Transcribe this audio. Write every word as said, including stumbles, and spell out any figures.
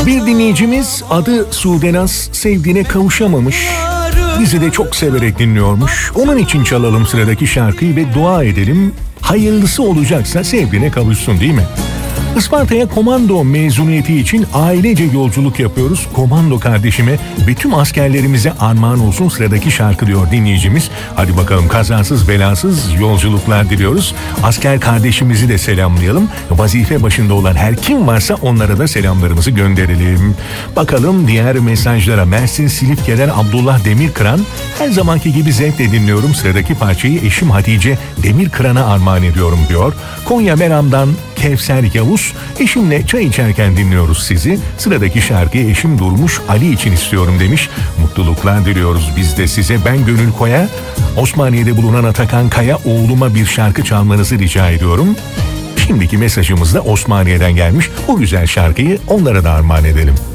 Bir dinleyicimiz adı Sudenaz sevdiğine kavuşamamış. Bizi de çok severek dinliyormuş. Onun için çalalım sıradaki şarkıyı ve dua edelim. Hayırlısı olacaksa sevdiğine kavuşsun, değil mi? Isparta'ya komando mezuniyeti için ailece yolculuk yapıyoruz. Komando kardeşime ve tüm askerlerimize armağan olsun sıradaki şarkı diyor dinleyicimiz. Hadi bakalım, kazasız belasız yolculuklar diliyoruz. Asker kardeşimizi de selamlayalım. Vazife başında olan her kim varsa onlara da selamlarımızı gönderelim. Bakalım diğer mesajlara. Mersin Silifke'den Abdullah Demirkıran. Her zamanki gibi zevkle dinliyorum. Sıradaki parçayı eşim Hatice Demirkıran'a armağan ediyorum diyor. Konya Meram'dan Kevser Yavuz. Eşimle çay içerken dinliyoruz sizi. Sıradaki şarkıyı eşim Durmuş Ali için istiyorum demiş. Mutluluklar diliyoruz biz de size. Ben Gönül Koya. Osmaniye'de bulunan Atakan Kaya, oğluma bir şarkı çalmanızı rica ediyorum. Şimdiki mesajımız da Osmaniye'den gelmiş. Bu güzel şarkıyı onlara da armağan edelim.